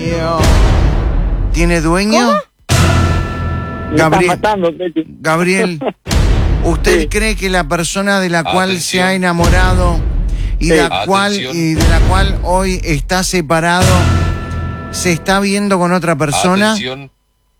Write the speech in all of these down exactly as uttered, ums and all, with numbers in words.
mío. ¿Tiene dueño? ¿Cómo? Gabriel, Me están matando, Peti. Gabriel, ¿usted Sí. cree que la persona de la cual Atención. se ha enamorado y, Sí. de la cual, Atención. y de la cual hoy está separado, se está viendo con otra persona? Atención.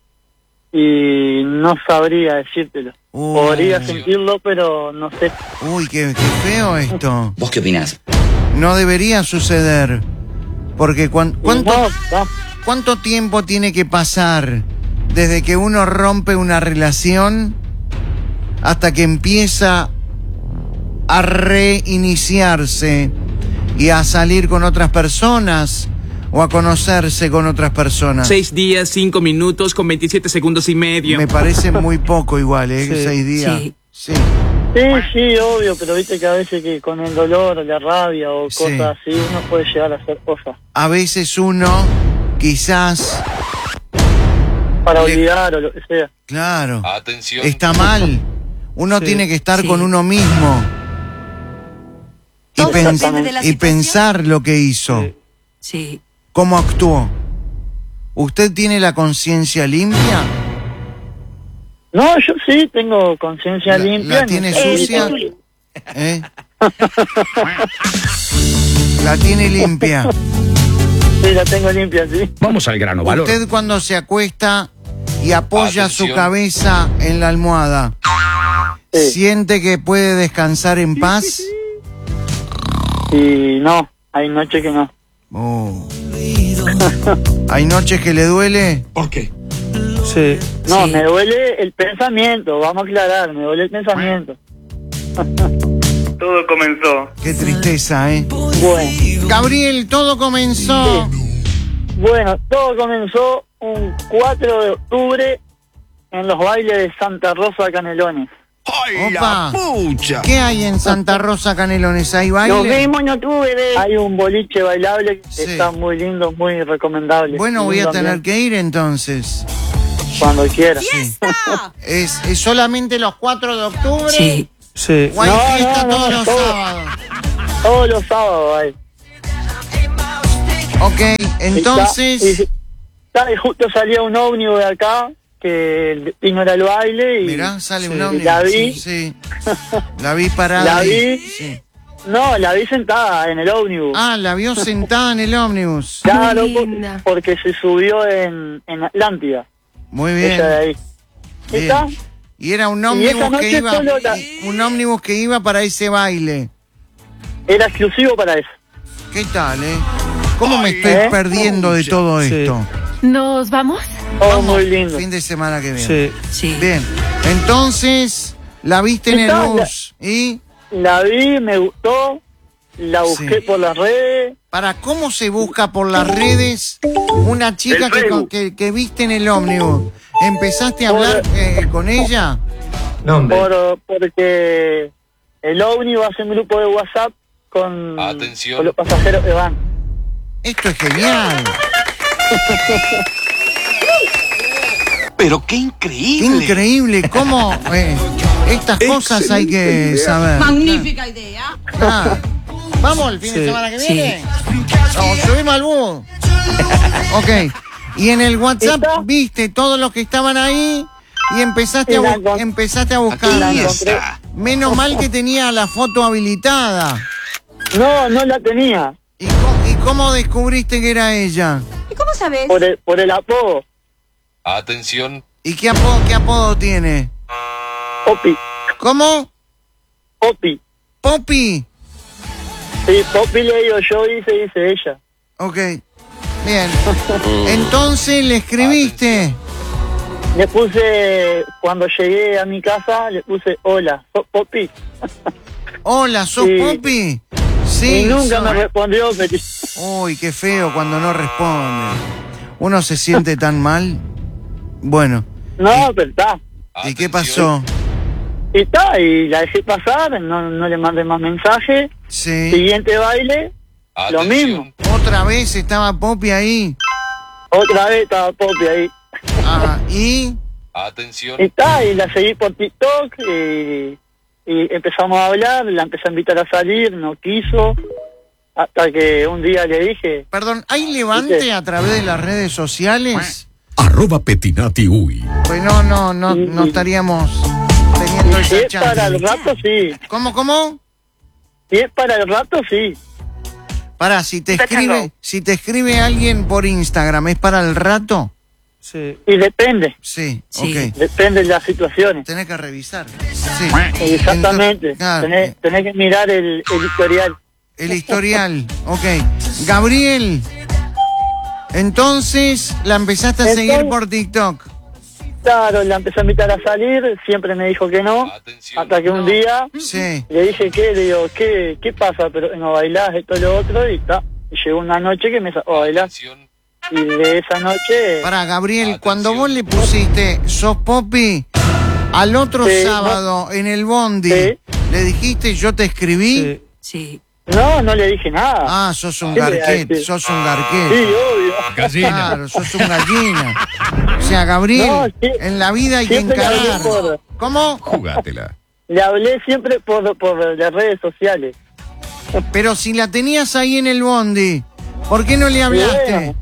Y no sabría decírtelo. Uh. Podría sentirlo, pero no sé. Uy, qué, qué feo esto. ¿Vos qué opinás? No debería suceder. Porque cuan- ¿cuánto, No, no. ¿cuánto tiempo tiene que pasar desde que uno rompe una relación hasta que empieza a reiniciarse y a salir con otras personas o a conocerse con otras personas? Seis días, cinco minutos con veintisiete segundos y medio. Me parece muy poco igual, ¿eh? Sí. Seis días. Sí. Sí. Sí, sí, obvio, pero viste que a veces que con el dolor o la rabia o Sí. cosas así, uno puede llegar a hacer cosas A veces uno, quizás, para Le- olvidar o lo que sea. claro, Atención. está mal. Uno Sí. tiene que estar Sí. con uno mismo y, Todo pens- depende de la y situación. pensar lo que hizo, Sí. Sí. cómo actuó. ¿Usted tiene la conciencia limpia? No, yo sí tengo conciencia La- limpia. la tiene necesito- sucia. ¿Eh? La tiene limpia. Sí, la tengo limpia, sí. Vamos al grano, valor. Usted cuando se acuesta y apoya su Atención. cabeza en la almohada, Sí. ¿siente que puede descansar en paz? Y no, hay noches que no. Oh. ¿Hay noches que le duele? ¿Por qué? Sí. No, Sí. me duele el pensamiento, vamos a aclarar, me duele el pensamiento. Todo comenzó. Qué tristeza, ¿eh? Bueno, Gabriel, todo comenzó. bueno, todo comenzó un cuatro de octubre en los bailes de Santa Rosa Canelones. ¡Ay, Opa. la pucha! ¿Qué hay en Santa Rosa Canelones? ¿Hay Nos baile? vemos en octubre. Hay un boliche bailable que Sí. está muy lindo, muy recomendable. Bueno, voy a Lindo tener ambiente, que ir entonces. cuando quiera. ¿Es, es solamente los cuatro de octubre? Sí. Sí. ¿O hay No, fiesta no, todos no, los todo- sábados? Todos los sábados hay. Ok, entonces... Y, está- y justo salía un ómnibus de acá, que el destino era el baile. Y, Mirá, sale sí, un ómnibus. La vi, Sí. La vi parada. La ahí. vi. Sí. no, la vi sentada en el ómnibus. Ah, la vio sentada en el ómnibus. Claro, Muy por- linda. porque se subió en, en Atlántida, Muy ella de bien. ahí. bien. ¿Está? Y era un esa ómnibus que noche iba... solo la- Un ómnibus que iba para ese baile. Era exclusivo para eso. ¿Qué tal, eh? ¿Cómo me estoy ¿Eh? perdiendo de todo esto? ¿Nos vamos? Todo Vamos, muy lindo. fin de semana que viene. Sí. Bien, entonces la viste en el Está, bus y La vi, me gustó, la busqué Sí. por las redes. para cómo se busca por las redes una chica El que, Facebook. que, que viste en el ómnibus. ¿Empezaste a Por- hablar eh, con ella? Por, porque el ómnibus hace un grupo de WhatsApp con, Atención. con los pasajeros que van. Esto es genial. Pero qué Qué increíble. increíble cómo eh, estas cosas hay que saber. Magnífica idea. Claro. Vamos el fin de semana que viene. Nos subimos al bus. Ok. Y en el WhatsApp ¿Está? viste todos los que estaban ahí y empezaste, Y a, la bu- encont- empezaste a La buscar. encontré. Menos mal que tenía la foto habilitada. No, no la tenía. ¿Y cómo, y cómo descubriste que era ella? ¿Y cómo sabes? Por el, por el apodo. Atención. ¿Y qué apodo, qué apodo tiene? Poppy. ¿Cómo? Poppy. Poppy. Sí, Poppy le digo yo y se dice ella. Ok. Bien. Entonces le escribiste. Le puse, cuando llegué a mi casa, le puse hola, ¿sos Poppy? Hola, ¿sos Sí. Poppy? Sí. y nunca soy. me respondió, pero Uy, qué feo cuando no responde. Uno se siente tan mal. Bueno, no, pero está. ¿y qué Atención. pasó? Y está, y la dejé pasar, no, no le mandé más mensajes. Sí. Siguiente baile, lo Atención. mismo. Otra vez estaba Poppy ahí. Otra vez estaba Poppy ahí. Ah, y Atención. Y está, y la seguí por TikTok y, y empezamos a hablar, la empecé a invitar a salir, no quiso. hasta que un día le dije, Perdón, ¿hay levante ¿Viste? a través de las redes sociales? Arroba Petinati Uy. Pues no, no, no, no estaríamos teniendo y si esa es para el chance. rato, sí. ¿Cómo, cómo? Si es para el rato, sí. Pará, si te Está escribe, chango. si te escribe alguien por Instagram, ¿es para el rato? Sí. Y depende, Sí, Sí. ok. depende de las situaciones. Tenés que revisar. Sí. Exactamente. Entonces, claro, tenés, tenés que mirar el, el historial. el historial, ok. Gabriel, entonces la empezaste a Entonces- seguir por TikTok. Claro, la empecé a invitar a salir, siempre me dijo que no, Atención. hasta que un día Sí. le dije que, le digo, ¿qué, qué pasa? Pero no bailás, esto y lo otro, y está. Y llegó una noche que me sacó a bailar. Atención. Y de esa noche, Para Gabriel, Atención. cuando vos le pusiste sos Poppy, al otro Sí, sábado en el bondi, Sí. le dijiste yo te escribí. Sí. Sí. no, no le dije nada. Ah, sos un ¿Qué le voy a garquet, decir? sos un Sí, garquet. obvio. Claro, sos un gallina. O sea, Gabriel, No, sí. en la vida hay que Siempre le hablé encarar. por, ¿Cómo? Jugátela. le hablé siempre por, por las redes sociales. Pero si la tenías ahí en el bondi, ¿por qué no le hablaste? Bueno.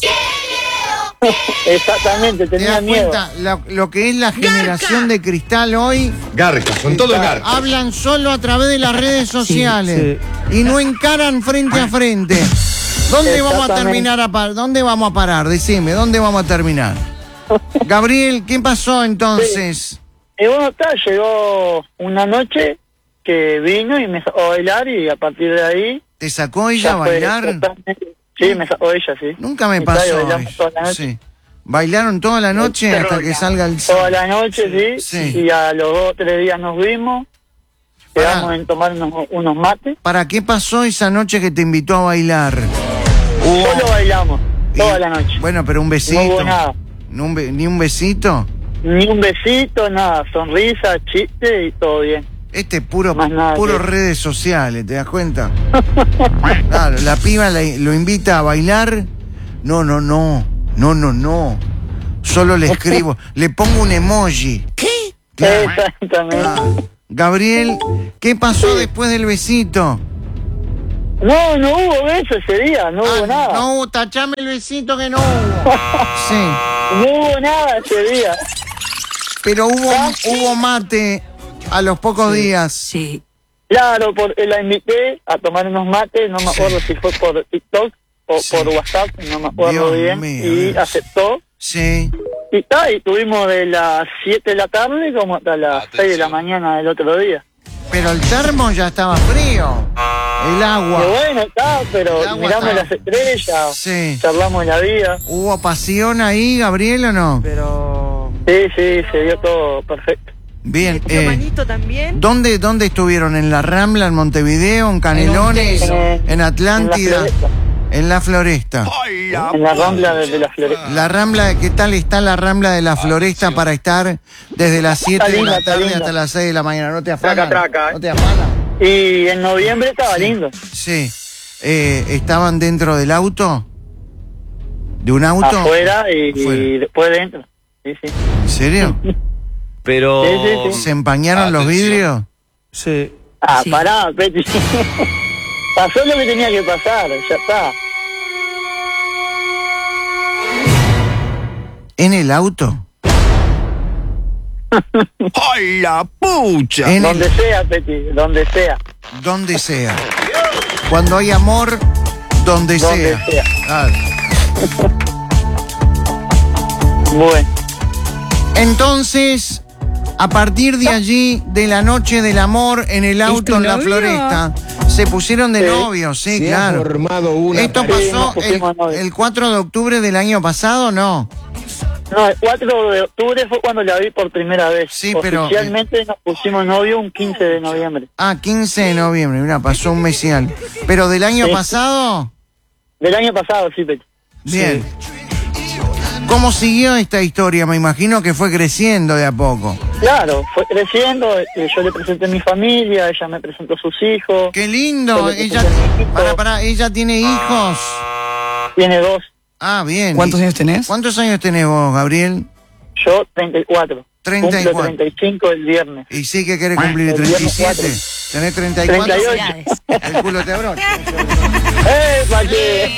Exactamente, ¿Te tenía das miedo. cuenta? La- lo que es la generación de cristal hoy, Garca, son todos ah, garcas. hablan solo a través de las redes sociales y no encaran frente a frente. ¿Dónde vamos a Exactamente. terminar? A par- ¿Dónde vamos a parar? Decime, ¿dónde vamos a terminar? Gabriel, ¿qué pasó entonces? Y bueno, está, llegó una noche que vino y me sacó a bailar y a partir de ahí... ¿Te sacó ella a ya fue bailar? totalmente- Sí, me sacó ella, sí. Nunca me Y está, y pasó. bailamos toda la noche. Sí. ¿Bailaron toda la noche Pero hasta que ya, salga el sol? Toda la noche, sí. Sí. Y a los dos o tres días nos vimos. Pará. Quedamos en tomar unos, unos mates. ¿Para qué pasó esa noche que te invitó a bailar? Solo bailamos, toda Y- la noche. Bueno, pero un besito. No hubo nada. ¿Ni un, be- ni un besito? Ni un besito, nada. Sonrisa, chiste y todo bien. Este es puro, Más nada puro que- redes sociales, ¿te das cuenta? Claro, la piba le- lo invita a bailar. No, no, no. No, no, no. Solo le escribo, le pongo un emoji. ¿Qué? Exactamente. Gabriel, ¿qué pasó Sí. después del besito? No, no hubo beso ese día, no hubo Ah, nada. No. no, tachame el besito que no hubo. Sí, hubo nada ese día. pero hubo, hubo mate a los pocos días. Sí. Claro, por, eh, la invité a tomar unos mates, no me acuerdo si fue por TikTok o Sí. por WhatsApp, no me acuerdo Dios bien. mío, y Dios. aceptó. Sí. Y está, y estuvimos de las siete de la tarde como hasta las Atención. seis de la mañana del otro día. Pero el termo ya estaba frío. El agua. Y bueno, está, pero El agua miramos está- las estrellas, Sí. charlamos de la vida. ¿Hubo pasión ahí, Gabriel, o no? Pero. Sí, sí, se dio todo perfecto. Bien. ¿Yo Eh, manito también? ¿dónde, ¿Dónde estuvieron? ¿En La Rambla, en Montevideo, en Canelones, Eh, en Atlántida? En la Floresta, En la Floresta. ¡Ay, la en la Rambla de, de la Floresta. La Rambla, ¿qué tal está la Rambla de la Floresta Atención. para estar desde las siete de linda, la está tarde linda. hasta las seis de la mañana? ¿No te afanan? Traca, traca, eh. ¿No te afanan? Y en noviembre estaba lindo. Sí. Eh, ¿Estaban dentro del auto? ¿De un auto? Afuera y, Afuera. y después dentro. Sí, sí. ¿En serio? Pero. Sí, sí, sí. ¿Se empañaron los Atención. vidrios? Sí. Ah, Sí. pará, Peti. Pasó lo que tenía que pasar, ya está. ¿En el auto? ¡Ay, la pucha! En el, Donde sea, Peti, donde sea. donde sea. Cuando hay amor, donde, Donde sea. sea. Claro. Bueno, Entonces, a partir de allí, de la noche del amor en el auto en la novio? Floresta, se pusieron de Sí. novios, sí, claro. Esto Sí, pasó nos el, pusimos novios. el cuatro de octubre del año pasado, ¿no? no, el cuatro de octubre fue cuando la vi por primera vez. Sí, pero- Oficialmente nos pusimos novio un quince de noviembre. Ah, quince de noviembre, mira, pasó un mes y algo. Pero del año Sí. pasado, Del año pasado, sí, Peti. bien. ¿Cómo siguió esta historia? Me imagino que fue creciendo de a poco. Claro, fue creciendo, eh, yo le presenté a mi familia, ella me presentó a sus hijos, Qué lindo. Pero- Ella, para, para, ella tiene hijos. tiene dos, Ah, bien. ¿Cuántos ¿Y años tenés? ¿Cuántos años tenés vos, Gabriel? yo treinta y cuatro. treinta y cuatro. Cumplo treinta y cinco el viernes. Y sí que querés cumplir El treinta y viernes siete. cuatro. ¿Tenés treinta y cuatro? treinta y ocho. Felicidades. El culo te abrocha. ¡Eh, pa' qué!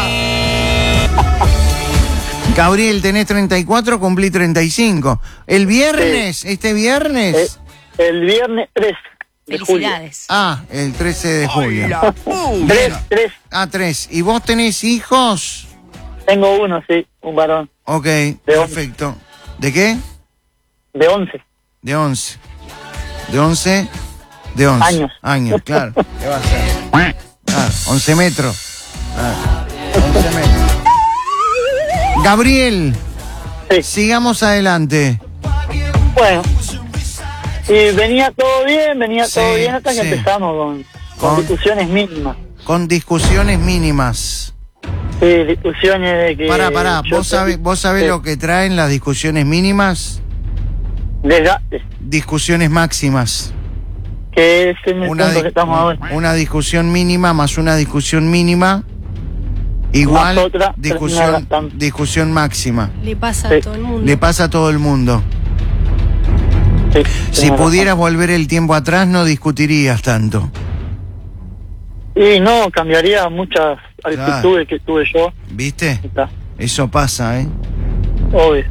Gabriel, tenés treinta y cuatro, cumplí treinta y cinco. ¿El viernes? ¿Este viernes? Eh, el viernes tres de julio. Felicidades. Ah, el trece de ¡Ay, julio. la pucha! Tres, tres. Ah, tres. ¿Y vos tenés hijos? Tengo uno, sí, un varón. Ok, once. perfecto. ¿De qué? De once. De once. ¿De once? De once. Años. Años, claro. ¿Qué va a ser? Ah, once metros. Ah, once metros. Gabriel, Sí. sigamos adelante. Bueno. Y venía todo bien, venía Sí, todo bien hasta que sí. empezamos con, con Con- discusiones mínimas. Con discusiones mínimas. Sí, discusiones de que... Pará, pará, yo ¿vos sabés, vos sabés sí, lo que traen las discusiones mínimas? desgaste, Discusiones máximas. que es en el Una, punto di- que estamos ahora. una discusión mínima más una discusión mínima igual Más otra, discusión, termina gastando. discusión máxima. Le pasa Sí. a todo el mundo. Le pasa a todo el mundo. Sí, Si tenés pudieras volver el tiempo atrás no discutirías tanto. razón. Y no, cambiaría muchas actitudes que tuve yo. ¿Viste? Está, Eso pasa, ¿eh? obvio.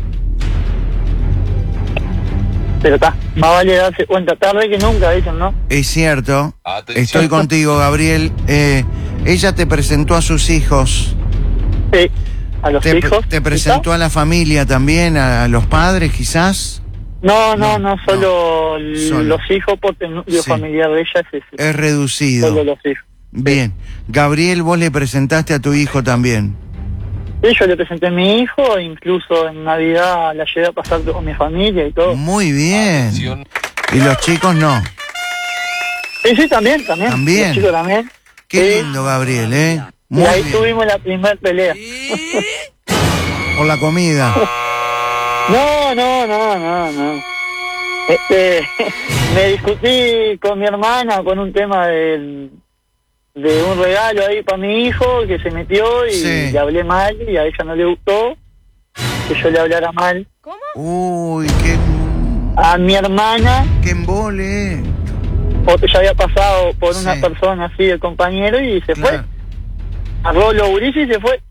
Pero está, más vale darse cuenta tarde que nunca, dicen, ¿no? Es cierto. Atención. Estoy contigo, Gabriel. Eh, ella te presentó a sus hijos. Sí, a los Te, hijos. te presentó a la familia también, a, a los padres quizás. No, no, No, no, solo l- solo. los hijos, porque el núcleo Sí. familiar de ella es ese. Es reducido. Solo los hijos. Bien. Gabriel, vos le presentaste a tu hijo también. Sí, yo le presenté a mi hijo, incluso en Navidad la llevé a pasar con mi familia y todo. Muy bien. Atención. Y los chicos no. Sí, sí, también, también. También. Los chicos también. Qué Sí. lindo, Gabriel, ¿eh? Y Muy ahí bien. tuvimos la primer pelea. Por la comida. No, no, no, no, no. Este, me discutí con mi hermana con un tema de, de un regalo ahí para mi hijo que se metió y Sí. le hablé mal y a ella no le gustó que yo le hablara mal Uy, qué, a mi hermana qué embole. porque ya había pasado por una Sí. persona así de compañero y se Claro. fue. Agarró los gurises y se fue.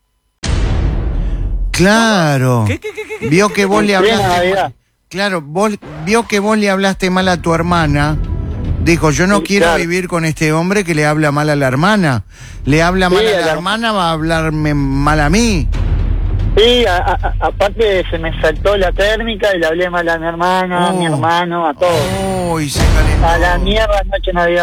Claro. Vio que vos le En plena hablaste Navidad. mal. Claro, vos, vio que vos le hablaste mal a tu hermana. Dijo, yo no Sí, quiero claro. vivir con este hombre que le habla mal a la hermana. Le habla Sí, mal a a la la- hermana, va a hablarme mal a mí. Sí, a- a- a- aparte se me saltó la térmica y le hablé mal a mi hermana, a mi Oh. hermano, a todos. Uy, se calentó. A la mierda noche de Navidad.